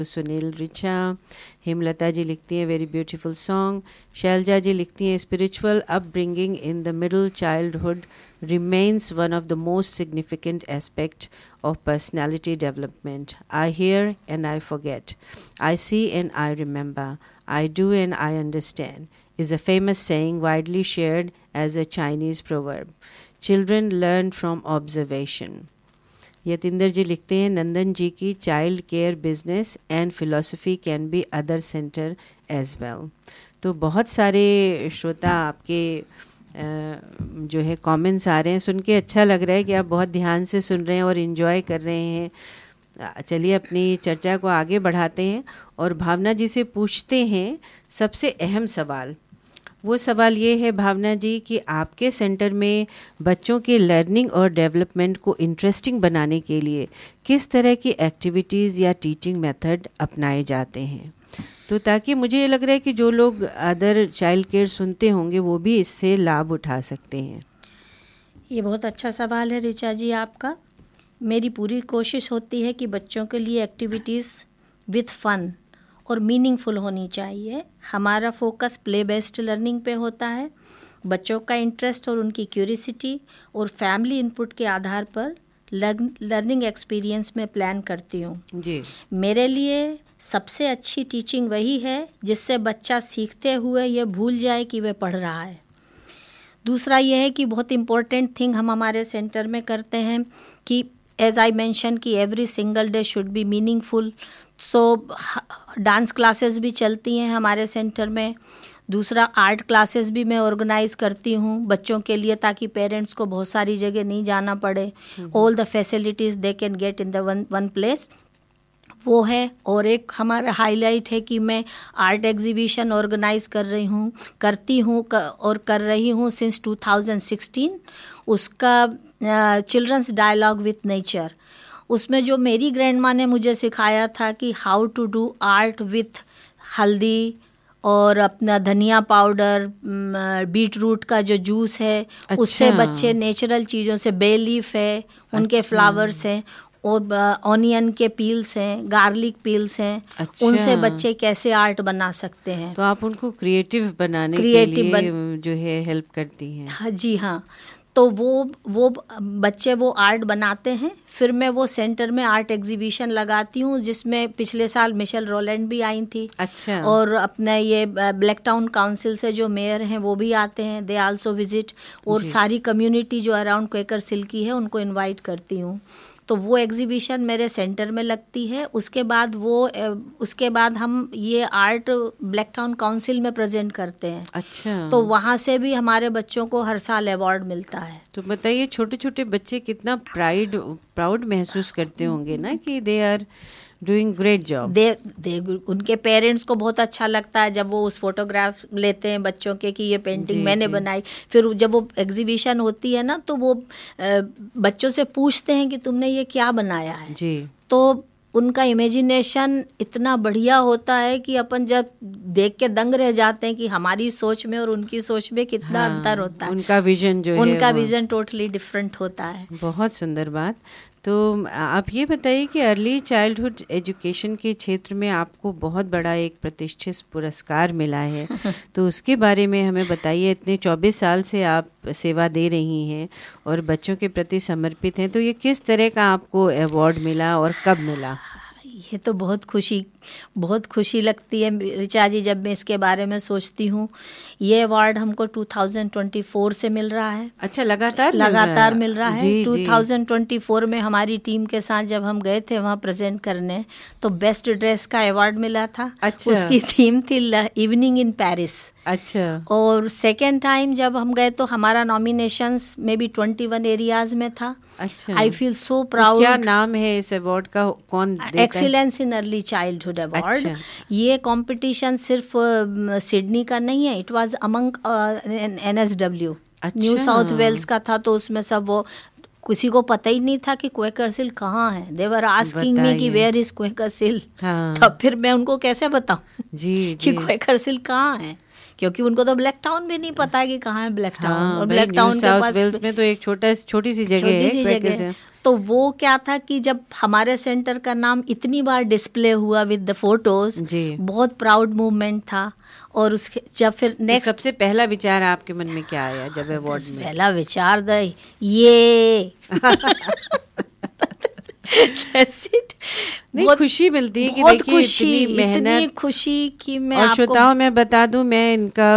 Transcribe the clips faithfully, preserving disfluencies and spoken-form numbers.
सुनील रिचा, हेमलता जी लिखती हैं very beautiful song, Selja जी लिखती हैं spiritual upbringing in the middle childhood remains one of the most significant aspects of personality development. I hear and I forget. I see and I remember. I do and I understand is a famous saying widely shared as a Chinese proverb. Children learn from observation. Yatinder जी लिखते हैं नंदन जी की child care business and philosophy can be other centre as well. तो बहुत सारे श्रोता आपके जो है कमेंट्स आ रहे हैं, सुन के अच्छा लग रहा है कि आप बहुत ध्यान से सुन रहे हैं और इन्जॉय कर रहे हैं. चलिए अपनी चर्चा को आगे बढ़ाते हैं और भावना जी से पूछते हैं सबसे अहम सवाल. वो सवाल ये है भावना जी कि आपके सेंटर में बच्चों के लर्निंग और डेवलपमेंट को इंटरेस्टिंग बनाने के लिए किस तरह की एक्टिविटीज़ या टीचिंग मेथड अपनाए जाते हैं. तो ताकि मुझे ये लग रहा है कि जो लोग अदर चाइल्ड केयर सुनते होंगे वो भी इससे लाभ उठा सकते हैं. ये बहुत अच्छा सवाल है रिचा जी आपका. मेरी पूरी कोशिश होती है कि बच्चों के लिए एक्टिविटीज़ विथ फन और मीनिंगफुल होनी चाहिए. हमारा फोकस प्ले बेस्ड लर्निंग पे होता है. बच्चों का इंटरेस्ट और उनकी क्यूरियोसिटी और फैमिली इनपुट के आधार पर लर्निंग एक्सपीरियंस में प्लान करती हूँ जी. मेरे लिए सबसे अच्छी टीचिंग वही है जिससे बच्चा सीखते हुए ये भूल जाए कि वह पढ़ रहा है. दूसरा ये है कि बहुत इम्पोर्टेंट थिंग हम हमारे सेंटर में करते हैं कि एज आई मेंशन कि every single day should be meaningful. So dance classes भी चलती हैं हमारे सेंटर में. दूसरा आर्ट क्लासेस भी मैं ऑर्गेनाइज करती हूँ बच्चों के लिए ताकि पेरेंट्स को बहुत सारी जगह नहीं जाना पड़े. All the facilities they can get in the one one place, वो है. और एक हमारा हाईलाइट है कि मैं आर्ट एग्जीबिशन ऑर्गेनाइज कर रही हूँ करती हूँ कर, और कर रही हूँ सिंस टू थाउजेंड सिक्सटीन. उसका चिल्ड्रंस डायलॉग विथ नेचर. उसमें जो मेरी ग्रैंड माँ ने मुझे सिखाया था कि how to do art with हल्दी और अपना धनिया पाउडर, बीट रूट का जो जूस है अच्छा. उससे बच्चे नेचुरल चीज़ों से, बे लीफ है उनके अच्छा. फ्लावर्स हैं और ऑनियन के पील्स हैं, गार्लिक पील्स हैं अच्छा. उनसे बच्चे कैसे आर्ट बना सकते हैं. तो आप उनको क्रिएटिव बनाने क्रिएटिव के लिए बन... जो है हेल्प करती हैं. हाँ जी हाँ. तो वो वो बच्चे वो आर्ट बनाते हैं. फिर मैं वो सेंटर में आर्ट एग्जीबिशन लगाती हूँ जिसमें पिछले साल मिशेल रोलैंड भी आई थी अच्छा. और अपने ये ब्लैक टाउन काउंसिल से जो मेयर हैं वो भी आते हैं, दे आल्सो विजिट. और सारी कम्युनिटी जो अराउंड क्वेकर सिल्क की है उनको इनवाइट करती हूँ. तो वो एग्जीबिशन मेरे सेंटर में लगती है. उसके बाद वो उसके बाद हम ये आर्ट ब्लैक टाउन काउंसिल में प्रेजेंट करते हैं अच्छा. तो वहाँ से भी हमारे बच्चों को हर साल अवार्ड मिलता है. तो बताइए छोटे छोटे बच्चे कितना प्राइड प्राउड महसूस करते होंगे ना कि they are doing great job. दे दे उनके पेरेंट्स को बहुत अच्छा लगता है जब वो उस फोटोग्राफ लेते हैं बच्चों के कि ये पेंटिंग जी, मैंने जी. बनाई. फिर जब वो एग्जीबिशन होती है ना तो वो बच्चों से पूछते हैं कि तुमने ये क्या बनाया है जी. तो उनका इमेजिनेशन इतना बढ़िया होता है कि अपन जब देख के दंग रह जाते हैं कि हमारी सोच में और उनकी सोच में कितना हाँ, अंतर होता है. उनका विजन जो है उनका विजन टोटली डिफरेंट होता है. बहुत सुंदर बात. तो आप ये बताइए कि अर्ली चाइल्डहुड एजुकेशन के क्षेत्र में आपको बहुत बड़ा एक प्रतिष्ठित पुरस्कार मिला है तो उसके बारे में हमें बताइए. इतने चौबीस साल से आप सेवा दे रही हैं और बच्चों के प्रति समर्पित हैं, तो ये किस तरह का आपको अवार्ड मिला और कब मिला? ये तो बहुत खुशी बहुत खुशी लगती है रिचा जी जब मैं इसके बारे में सोचती हूँ. ये अवार्ड हमको टू थाउजेंड ट्वेंटी फोर से मिल रहा है. अच्छा लगातार लगातार मिल रहा है. जी, टू थाउजेंड ट्वेंटी फोर में हमारी टीम के साथ जब हम गए थे वहाँ प्रेजेंट करने तो बेस्ट ड्रेस का अवार्ड मिला था. अच्छा. उसकी थीम थी इवनिंग इन पेरिस. अच्छा. और सेकेंड टाइम जब हम गए तो हमारा नॉमिनेशंस में भी ट्वेंटी वन एरियाज में था. अच्छा. I feel so proud. क्या नाम है इस अवार्ड का, कौन देता है? Excellence in early childhood award. अच्छा. ये कंपटीशन सिर्फ सिडनी का नहीं है, it was among N S W, new south Wales का था. तो उसमें सब वो किसी को पता ही नहीं था कि क्वेकर सिल्क कहाँ है. दे वर आस्किंग मी कि वेयर इज क्वेकर सिल्क. तब फिर मैं उनको कैसे बताऊं जी, कि क्वेकर सिल्क कहाँ है, क्योंकि उनको तो ब्लैक टाउन भी नहीं पता है कि कहाँ है ब्लैक टाउन। हाँ, और ब्लैक टाउन के पास वेल्स में तो एक छोटा छोटी सी जगह है, छोटी सी जगह है। तो वो क्या था कि जब हमारे सेंटर का नाम इतनी बार डिस्प्ले हुआ विद द फोटोज, बहुत प्राउड मूवमेंट था। और उसके जब फिर नेक्स्ट तो सबसे पहला विचार आपके मन में क्या आया जब अवार्ड में? पहला विचार था ये नहीं, खुशी मिलती है कि देखिए इतनी मेहनत, इतनी खुशी कि मैं और श्रोताओं मैं बता दूं, मैं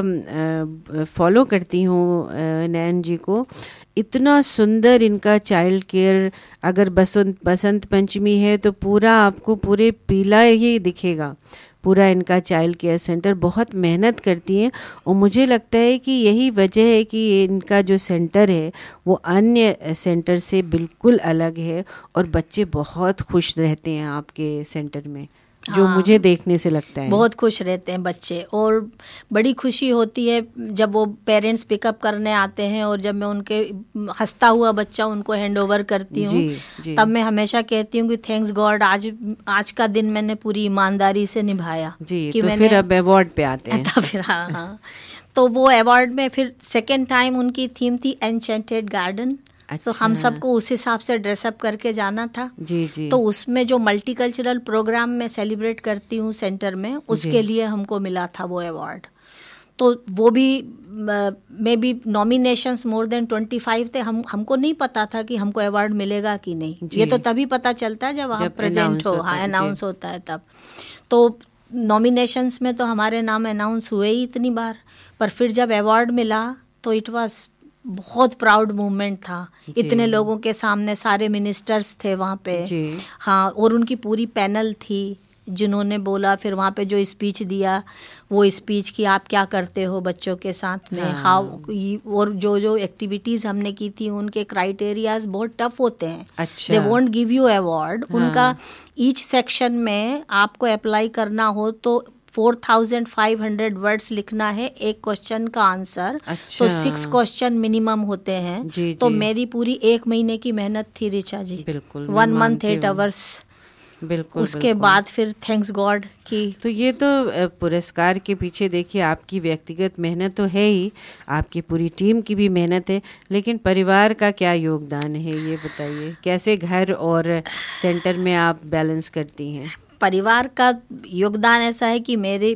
इनका फॉलो करती हूँ नयन जी को। इतना सुंदर इनका चाइल्ड केयर, अगर बसंत बसंत पंचमी है तो पूरा आपको पूरे पीला ही दिखेगा पूरा इनका चाइल्ड केयर सेंटर। बहुत मेहनत करती हैं और मुझे लगता है कि यही वजह है कि इनका जो सेंटर है वो अन्य सेंटर से बिल्कुल अलग है और बच्चे बहुत खुश रहते हैं आपके सेंटर में, जो हाँ, मुझे देखने से लगता है बहुत खुश रहते हैं बच्चे। और बड़ी खुशी होती है जब वो पेरेंट्स पिकअप करने आते हैं और जब मैं उनके हंसता हुआ बच्चा उनको हैंड ओवर करती हूँ, तब मैं हमेशा कहती हूँ कि थैंक्स गॉड आज आज का दिन मैंने पूरी ईमानदारी से निभाया जी। कि तो मैंने, फिर अब अवार्ड पे आते हैं। तो फिर हाँ हाँ तो वो अवार्ड में फिर सेकेंड टाइम उनकी थीम थी एन्चेंटेड गार्डन। अच्छा। तो हम सबको उस हिसाब से ड्रेसअप करके जाना था। जी जी। तो उसमें जो मल्टीकल्चरल प्रोग्राम मैं सेलिब्रेट करती हूँ सेंटर में, उसके लिए हमको मिला था वो अवार्ड। तो वो भी may be nominations more than twenty five थे। हम हमको नहीं पता था कि हमको अवार्ड मिलेगा कि नहीं। ये तो तभी पता चलता है जब आप प्रेजेंट हो, हाँ अनाउंस होता है तब। तो नॉमिनेशंस में तो हमारे नाम अनाउंस हुए ही इतनी बार, पर फिर जब अवार्ड मिला तो इट वाज बहुत प्राउड मूवमेंट था। इतने लोगों के सामने, सारे मिनिस्टर्स थे वहाँ पे, हाँ, और उनकी पूरी पैनल थी जिन्होंने बोला, फिर वहाँ पे जो स्पीच दिया वो स्पीच की आप क्या करते हो बच्चों के साथ में, हाउ, और जो जो एक्टिविटीज़ हमने की थी उनके क्राइटेरियाज बहुत टफ होते हैं। अच्छा। They won't give you award. उनका ईच सेक्शन में आपको अप्लाई करना हो तो four thousand five hundred words लिखना है एक क्वेश्चन का आंसर। अच्छा। तो सिक्स क्वेश्चन मिनिमम होते हैं। जी, तो जी। मेरी पूरी एक महीने की मेहनत थी ऋचा जी। बिल्कुल, वन मंथ एट आवर्स। बिल्कुल। उसके बिल्कुल। बाद फिर थैंक्स गॉड की। तो ये तो पुरस्कार के पीछे देखिए आपकी व्यक्तिगत मेहनत तो है ही, आपकी पूरी टीम की भी मेहनत है, लेकिन परिवार का क्या योगदान है ये बताइए। कैसे घर और सेंटर में आप बैलेंस करती हैं? परिवार का योगदान ऐसा है कि मेरे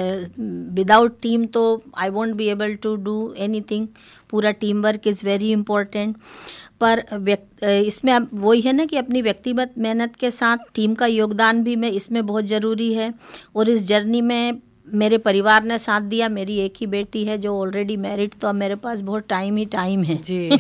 विदाउट टीम तो I won't be able to do anything. पूरा team work is very important. पर इसमें अब वही है ना कि अपनी व्यक्तिगत मेहनत के साथ टीम का योगदान भी मैं इसमें बहुत ज़रूरी है। और इस जर्नी में मेरे परिवार ने साथ दिया। मेरी एक ही बेटी है जो ऑलरेडी मैरिड, तो अब मेरे पास बहुत टाइम ही टाइम है जी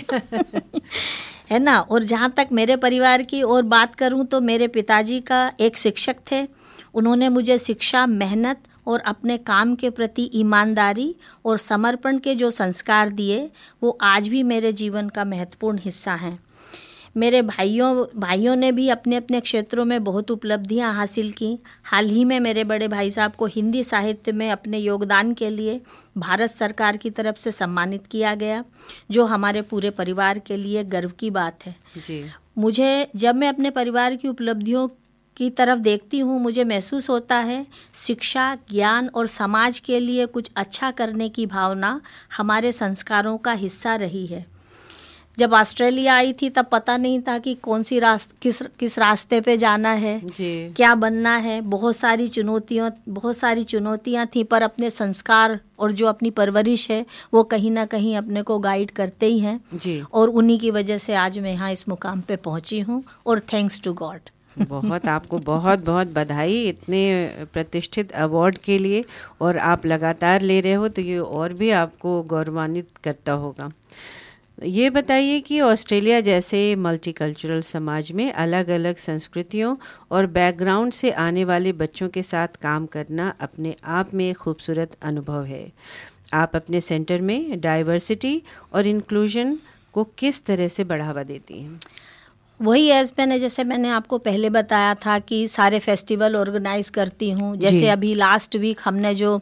है ना। और जहाँ तक मेरे परिवार की और बात करूँ तो मेरे पिताजी का एक शिक्षक थे। उन्होंने मुझे शिक्षा, मेहनत और अपने काम के प्रति ईमानदारी और समर्पण के जो संस्कार दिए वो आज भी मेरे जीवन का महत्वपूर्ण हिस्सा हैं। मेरे भाइयों भाइयों ने भी अपने अपने क्षेत्रों में बहुत उपलब्धियां हासिल की। हाल ही में मेरे बड़े भाई साहब को हिंदी साहित्य में अपने योगदान के लिए भारत सरकार की तरफ से सम्मानित किया गया, जो हमारे पूरे परिवार के लिए गर्व की बात है जी। मुझे जब मैं अपने परिवार की उपलब्धियों की तरफ देखती हूँ, मुझे महसूस होता है शिक्षा, ज्ञान और समाज के लिए कुछ अच्छा करने की भावना हमारे संस्कारों का हिस्सा रही है। जब ऑस्ट्रेलिया आई थी तब पता नहीं था कि कौन सी रास्ते किस किस रास्ते पे जाना है जी। क्या बनना है। बहुत सारी चुनौतियाँ बहुत सारी चुनौतियाँ थी, पर अपने संस्कार और जो अपनी परवरिश है वो कहीं ना कहीं अपने को गाइड करते ही हैं जी। और उन्हीं की वजह से आज मैं यहाँ इस मुकाम पे पहुँची हूँ, और थैंक्स टू गॉड। बहुत आपको बहुत बहुत बधाई इतने प्रतिष्ठित अवार्ड के लिए, और आप लगातार ले रहे हो तो ये और भी आपको गौरवान्वित करता होगा। ये बताइए कि ऑस्ट्रेलिया जैसे मल्टीकल्चरल समाज में अलग अलग संस्कृतियों और बैकग्राउंड से आने वाले बच्चों के साथ काम करना अपने आप में एक खूबसूरत अनुभव है। आप अपने सेंटर में डाइवर्सिटी और इंक्लूजन को किस तरह से बढ़ावा देती हैं? वही एज मैंने जैसे मैंने आपको पहले बताया था कि सारे फेस्टिवल ऑर्गेनाइज करती हूँ। जैसे अभी लास्ट वीक हमने जो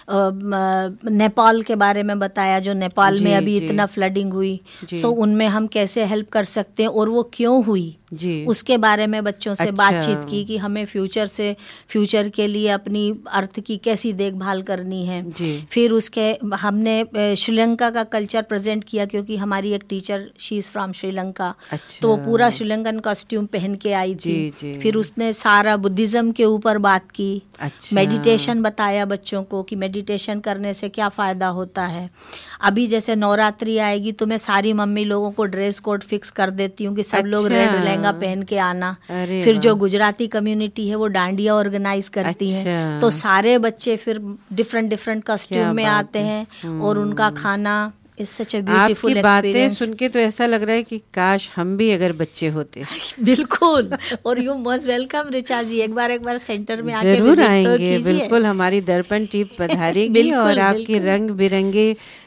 नेपाल के बारे में बताया, जो नेपाल में अभी इतना फ्लडिंग हुई, सो उनमें हम कैसे हेल्प कर सकते हैं और वो क्यों हुई जी। उसके बारे में बच्चों से अच्छा। बातचीत की कि हमें फ्यूचर से फ्यूचर के लिए अपनी अर्थ की कैसी देखभाल करनी है जी। फिर उसके हमने श्रीलंका का कल्चर प्रेजेंट किया, क्योंकि हमारी एक teacher she is from Sri Lanka अच्छा। तो वो पूरा श्रीलंकन कॉस्ट्यूम पहन के आई थी जी, जी। फिर उसने सारा बुद्धिज़्म के ऊपर बात की अच्छा। मेडिटेशन बताया बच्चों को कि मेडिटेशन करने से क्या फ़ायदा होता है। अभी जैसे नवरात्रि आएगी तो मैं सारी मम्मी लोगों को ड्रेस कोड फिक्स कर देती हूँ कि सब अच्छा। लोग रेड लहंगा पहन के आना। फिर जो गुजराती कम्युनिटी है वो डांडिया ऑर्गेनाइज करती अच्छा। है, तो सारे बच्चे फिर डिफरेंट डिफरेंट कॉस्ट्यूम में आते हैं और उनका खाना is such a beautiful experience. बातें सुन के तो ऐसा लग रहा है कि काश हम भी अगर बच्चे होते। बिल्कुल, और यू मोस्ट वेलकम रिचा जी, एक बार एक बार सेंटर में आके जरूर आएंगे। बिल्कुल, हमारी दर्पण टीप पधारेगी और आपकी रंग बिरंगे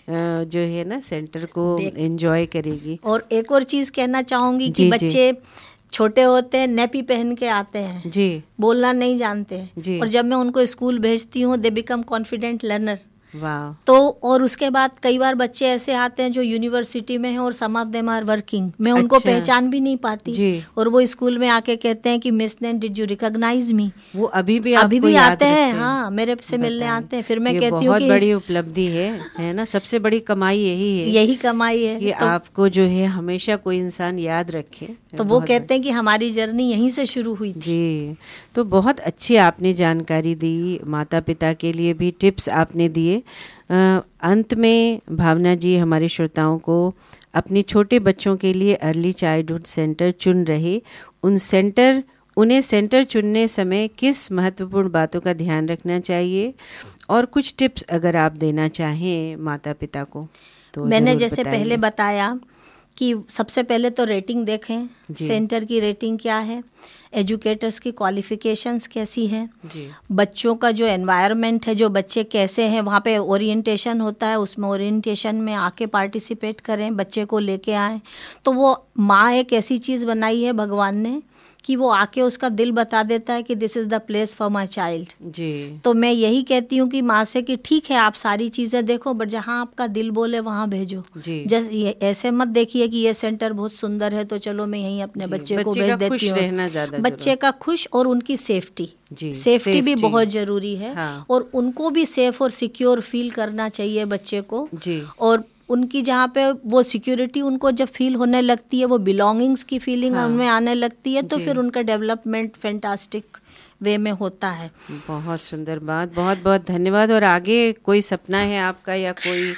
जो है ना सेंटर को एंजॉय करेगी। और एक और चीज कहना चाहूंगी कि बच्चे छोटे होते हैं, नेपी पहन के आते हैं जी, बोलना नहीं जानते जी। और जब मैं उनको स्कूल भेजती हूँ दे बिकम कॉन्फिडेंट लर्नर। वाह। तो और उसके बाद कई बार बच्चे ऐसे आते हैं जो यूनिवर्सिटी में हैं और सम ऑफ देम आर वर्किंग, मैं अच्छा। उनको पहचान भी नहीं पाती जी। और वो स्कूल में आके कहते हैं कि मिस ने डिड यू रिकॉग्नाइज मी। वो अभी भी अभी भी आते हैं, हाँ मेरे से मिलने आते हैं। फिर मैं कहती हूँ कि बहुत बड़ी उपलब्धि है है ना, सबसे बड़ी कमाई यही है, यही कमाई है कि तो, आपको जो है हमेशा कोई इंसान याद रखे। तो वो कहते हैं कि हमारी जर्नी यहीं से शुरू हुई थी जी। तो बहुत अच्छी आपने जानकारी दी, माता पिता के लिए भी टिप्स आपने दिए। Uh, अंत में भावना जी हमारे श्रोताओं को अपने छोटे बच्चों के लिए अर्ली चाइल्डहुड सेंटर चुन रहे उन सेंटर उन्हें सेंटर चुनने समय किस महत्वपूर्ण बातों का ध्यान रखना चाहिए और कुछ टिप्स अगर आप देना चाहें माता पिता को तो मैंने जैसे पहले बताया कि सबसे पहले तो रेटिंग देखें, सेंटर की रेटिंग क्या है, एजुकेटर्स की क्वालिफिकेशंस कैसी हैं, बच्चों का जो एनवायरनमेंट है, जो बच्चे कैसे हैं, वहाँ पे ओरिएंटेशन होता है, उसमें ओरिएंटेशन में आके पार्टिसिपेट करें, बच्चे को लेके आएँ। तो वो माँ एक ऐसी चीज़ बनाई है भगवान ने कि वो आके उसका दिल बता देता है कि this is the place for my child जी। तो मैं यही कहती हूँ कि माँ से कि ठीक है आप सारी चीज़ें देखो, बट जहाँ आपका दिल बोले वहाँ भेजो जी। जैसे ये ऐसे मत देखिए कि ये सेंटर बहुत सुंदर है तो चलो मैं यहीं अपने बच्चे को भेज देती हूँ। बच्चे का खुश और उनकी सेफ्टी जी, सेफ्टी भी बहुत जरूरी है हाँ। और उनको भी सेफ और सिक्योर फील करना चाहिए बच्चे को जी। और उनकी जहाँ पे वो सिक्योरिटी उनको जब फील होने लगती है, वो बिलोंगिंग्स की फीलिंग हाँ। उनमें आने लगती है, तो फिर उनका डेवलपमेंट फैंटास्टिक वे में होता है। बहुत सुंदर बात, बहुत बहुत धन्यवाद। और आगे कोई सपना है आपका या कोई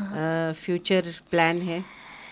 फ्यूचर प्लान है?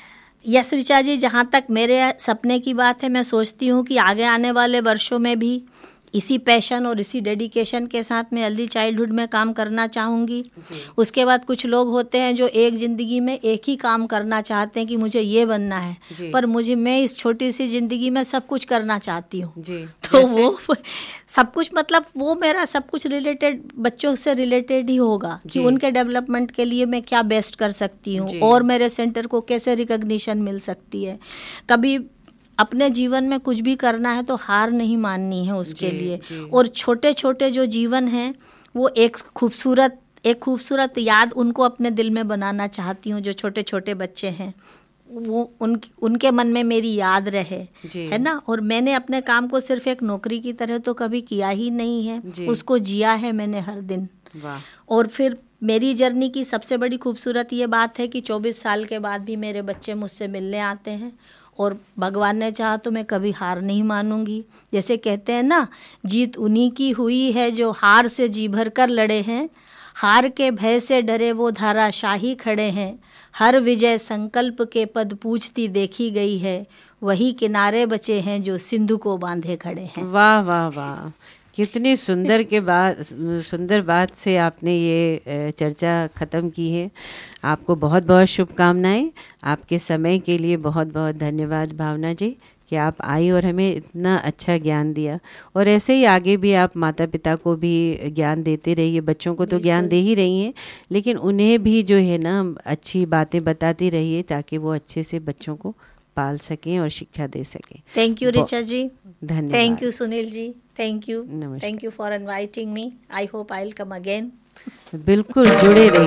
यस रिचा जी, जहाँ तक मेरे सपने की बात है, मैं सोचती हूँ कि आगे आने वाले वर्षों में भी इसी पैशन और इसी डेडिकेशन के साथ मैं अर्ली चाइल्डहुड में काम करना चाहूँगी। उसके बाद कुछ लोग होते हैं जो एक ज़िंदगी में एक ही काम करना चाहते हैं कि मुझे ये बनना है, पर मुझे मैं इस छोटी सी ज़िंदगी में सब कुछ करना चाहती हूँ। तो वो सब कुछ मतलब वो मेरा सब कुछ रिलेटेड बच्चों से रिलेटेड ही होगा कि उनके डेवलपमेंट के लिए मैं क्या बेस्ट कर सकती हूँ और मेरे सेंटर को कैसे रिकॉग्निशन मिल सकती है। कभी अपने जीवन में कुछ भी करना है तो हार नहीं माननी है उसके जी, लिए जी। और छोटे छोटे जो जीवन हैं वो एक खूबसूरत एक खूबसूरत याद उनको अपने दिल में बनाना चाहती हूँ। जो छोटे छोटे बच्चे हैं वो उन उनके मन में मेरी याद रहे है ना। और मैंने अपने काम को सिर्फ एक नौकरी की तरह तो कभी किया ही नहीं है, उसको जिया है मैंने हर दिन। वाह। और फिर मेरी जर्नी की सबसे बड़ी खूबसूरत ये बात है कि चौबीस साल के बाद भी मेरे बच्चे मुझसे मिलने आते हैं और भगवान ने चाहा तो मैं कभी हार नहीं मानूंगी। जैसे कहते हैं ना, जीत उन्हीं की हुई है जो हार से जी भर कर लड़े हैं, हार के भय से डरे वो धाराशाही खड़े हैं, हर विजय संकल्प के पद पूछती देखी गई है, वही किनारे बचे हैं जो सिंधु को बांधे खड़े हैं। वाह वाह वाह, कितनी सुंदर के बात सुंदर बात से आपने ये चर्चा ख़त्म की है। आपको बहुत बहुत शुभकामनाएं। आपके समय के लिए बहुत बहुत धन्यवाद भावना जी कि आप आई और हमें इतना अच्छा ज्ञान दिया। और ऐसे ही आगे भी आप माता पिता को भी ज्ञान देते रहिए। बच्चों को तो ज्ञान दे ही रही हैं, लेकिन उन्हें भी जो है ना अच्छी बातें बताती रहिए ताकि वो अच्छे से बच्चों को पाल सकें और शिक्षा दे सकें। थैंक यू ऋचा जी, धन्यवाद। Thank you Sunil ji, thank you, नमस्कार। Thank you for inviting me. I hope I will come again. बिल्कुल जुड़े रहिए।